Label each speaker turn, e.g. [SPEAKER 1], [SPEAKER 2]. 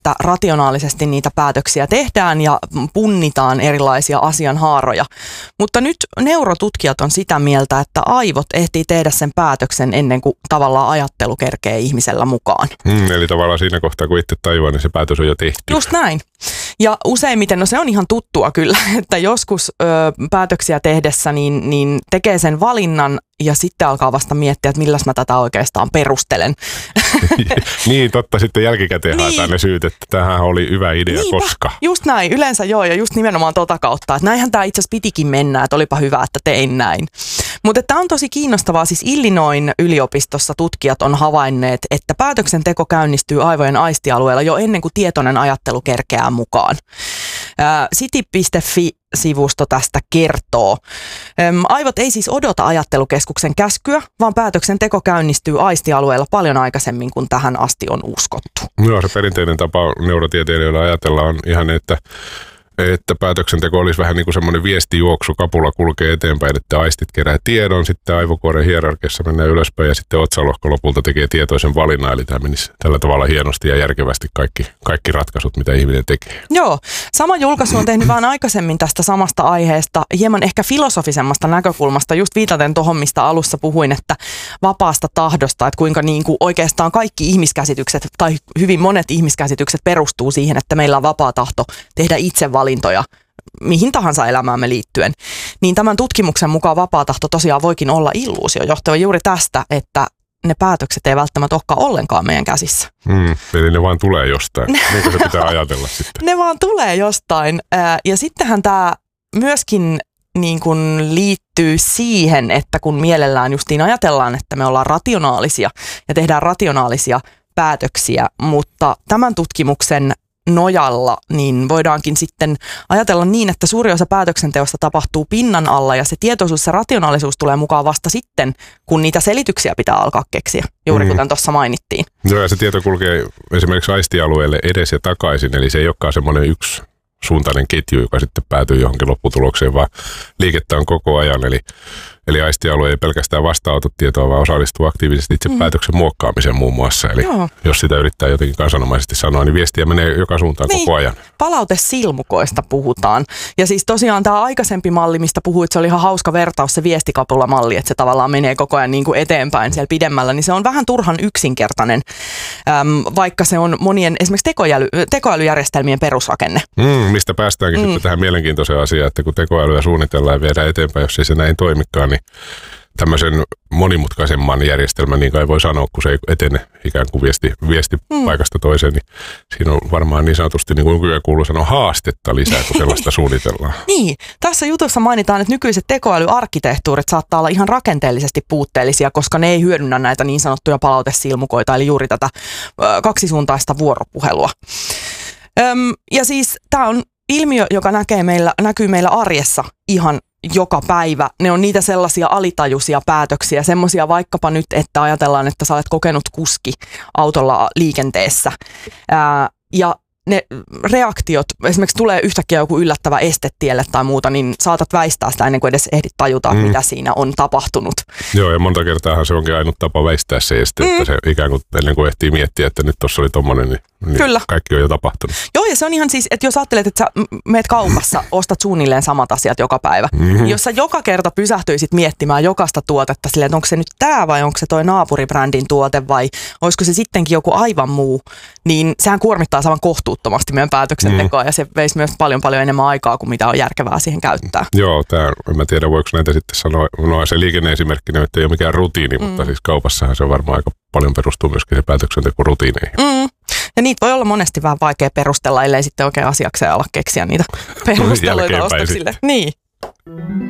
[SPEAKER 1] että rationaalisesti niitä päätöksiä tehdään ja punnitaan erilaisia asianhaaroja. Mutta nyt neurotutkijat on sitä mieltä, että aivot ehtii tehdä sen päätöksen ennen kuin tavallaan ajattelu kerkee ihmisellä mukaan.
[SPEAKER 2] Eli tavallaan siinä kohtaa, kun itse tajuaa, niin se päätös on jo tehty.
[SPEAKER 1] Just näin. Ja useimmiten, no se on ihan tuttua kyllä, että joskus päätöksiä tehdessä niin tekee sen valinnan ja sitten alkaa vasta miettiä, että milläs mä tätä oikeastaan perustelen.
[SPEAKER 2] Niin, totta. Sitten jälkikäteen haetaan ne syyt, että tämähän oli hyvä idea, koska.
[SPEAKER 1] Just näin, yleensä joo, ja just nimenomaan tota kautta, että näinhän tämä itse asiassa pitikin mennä, että olipa hyvä, että tein näin. Mutta tämä on tosi kiinnostavaa, siis Illinoisin yliopistossa tutkijat on havainneet, että päätöksenteko käynnistyy aivojen aistialueella jo ennen kuin tietoinen ajattelu kerkeää mukaan. City.fi-sivusto tästä kertoo. Aivot ei siis odota ajattelukeskuksen käskyä, vaan päätöksenteko käynnistyy aistialueella paljon aikaisemmin kuin tähän asti on uskottu.
[SPEAKER 2] Joo, se perinteinen tapa neurotieteilijöillä ajatella on ihan, että päätöksenteko olisi vähän niin kuin semmoinen viestijuoksu, kapula kulkee eteenpäin, että aistit kerää tiedon, sitten aivokuoren hierarkiassa mennään ylöspäin ja sitten otsalohko lopulta tekee tietoisen valinnan, eli tämä menisi tällä tavalla hienosti ja järkevästi kaikki ratkaisut, mitä ihminen tekee.
[SPEAKER 1] Joo, sama julkaisu on tehnyt vähän aikaisemmin tästä samasta aiheesta, hieman ehkä filosofisemmasta näkökulmasta, just viitaten tuohon, mistä alussa puhuin, että vapaasta tahdosta, että kuinka niin kuin oikeastaan kaikki ihmiskäsitykset tai hyvin monet ihmiskäsitykset perustuu siihen, että meillä on vapaa tahto tehdä itse valintoja mihin tahansa elämäämme liittyen, niin tämän tutkimuksen mukaan vapaa tahto tosiaan voikin olla illuusio, johtava juuri tästä, että ne päätökset ei välttämättä olekaan ollenkaan meidän käsissä.
[SPEAKER 2] Eli ne vaan tulee jostain. Niinkä se pitää ajatella sitten?
[SPEAKER 1] Ne vaan tulee jostain. Ja sittenhän tämä myöskin niin kun liittyy siihen, että kun mielellään justiin ajatellaan, että me ollaan rationaalisia ja tehdään rationaalisia päätöksiä, mutta tämän tutkimuksen nojalla niin voidaankin sitten ajatella niin, että suuri osa päätöksenteosta tapahtuu pinnan alla ja se tietoisuus ja rationaalisuus tulee mukaan vasta sitten, kun niitä selityksiä pitää alkaa keksiä, juuri kuten tuossa mainittiin.
[SPEAKER 2] Joo, ja se tieto kulkee esimerkiksi aistialueelle edes ja takaisin, eli se ei olekaan semmoinen yksisuuntainen ketju, joka sitten päätyy johonkin lopputulokseen, vaan liikettä on koko ajan, eli aistialue ei pelkästään vastaanota tietoa, vaan osallistuu aktiivisesti itse päätöksen muokkaamiseen muun muassa. Eli jos sitä yrittää jotenkin kansanomaisesti sanoa, niin viestiä menee joka suuntaan koko ajan. Palautesilmukoista
[SPEAKER 1] puhutaan. Ja siis tosiaan tämä aikaisempi malli, mistä puhuit, se oli ihan hauska vertaus, se viestikapulamalli, että se tavallaan menee koko ajan niin kuin eteenpäin siellä pidemmällä, niin se on vähän turhan yksinkertainen, vaikka se on monien esimerkiksi tekoälyjärjestelmien perusrakenne.
[SPEAKER 2] Mistä päästäänkin sitten tähän mielenkiintoiseen asiaan, että kun tekoälyä suunnitellaan ja viedään eteenpäin, jos ei se näin toimikaan, niin tämmöisen monimutkaisemman järjestelmän, niin kai voi sanoa, kun se ei etene ikään kuin viesti paikasta toiseen, niin siinä on varmaan niin sanotusti, niin kuin nykyään kuuluu sanoa, haastetta lisää, kun sellaista suunnitellaan.
[SPEAKER 1] Niin, tässä jutussa mainitaan, että nykyiset tekoälyarkkitehtuurit saattaa olla ihan rakenteellisesti puutteellisia, koska ne ei hyödynnä näitä niin sanottuja palautesilmukoita, eli juuri tätä kaksisuuntaista vuoropuhelua. Ja siis tämä on ilmiö, joka näkyy meillä arjessa ihan joka päivä. Ne on niitä sellaisia alitajuisia päätöksiä, semmoisia vaikkapa nyt, että ajatellaan, että sä olet kokenut kuski autolla liikenteessä. Ja ne reaktiot, esimerkiksi tulee yhtäkkiä joku yllättävä este tielle tai muuta, niin saatat väistää sitä ennen kuin edes ehdit tajuta, mitä siinä on tapahtunut.
[SPEAKER 2] Joo, ja monta kertaahan se onkin ainut tapa väistää se este, että se ikään kuin ennen kuin ehtii miettiä, että nyt tuossa oli tommonen, niin kaikki on jo tapahtunut.
[SPEAKER 1] Joo, ja se on ihan siis, että jos ajattelet, että sä meet kaupassa, ostat suunnilleen samat asiat joka päivä. Jos sä joka kerta pysähtyisit miettimään jokaista tuotetta silleen, että onko se nyt tää vai onko se toi naapuribrändin tuote vai olisiko se sittenkin joku aivan muu, niin sehän kuormittaa saman kohtuuttomasti meidän päätöksentekoa ja se veisi myös paljon enemmän aikaa kuin mitä on järkevää siihen käyttää.
[SPEAKER 2] Joo, en mä tiedä voiko näitä sitten sanoa, no se liikenneesimerkki nyt ei ole mikään rutiini, mutta siis kaupassahan se on varmaan aika paljon perustuu myöskin se päätöksenteko rutiineihin.
[SPEAKER 1] Ja niitä voi olla monesti vähän vaikea perustella, ellei sitten oikein asiakseen ala keksiä niitä perusteluita ostoksilleen. Niin.